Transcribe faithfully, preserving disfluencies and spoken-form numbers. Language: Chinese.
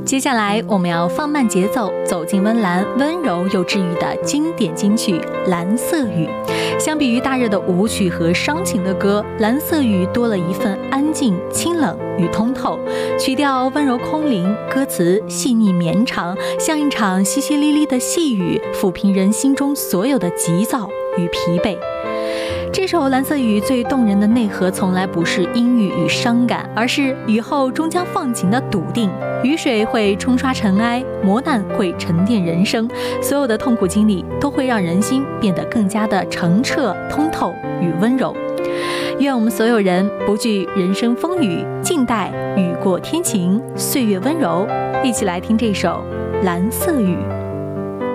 接下来我们要放慢节奏，走进温岚温柔又治愈的经典金曲《蓝色雨》。相比于大热的舞曲和伤情的歌，《蓝色雨》多了一份安静、清冷与通透，曲调温柔空灵，歌词细腻绵长，像一场淅淅沥沥的细雨，抚平人心中所有的急躁与疲惫。这首《蓝色雨》最动人的内核从来不是阴郁与伤感，而是雨后终将放晴的笃定。雨水会冲刷尘埃，磨难会沉淀人生，所有的痛苦经历都会让人心变得更加的澄澈、通透与温柔。愿我们所有人不惧人生风雨，静待雨过天晴，岁月温柔。一起来听这首《蓝色雨》。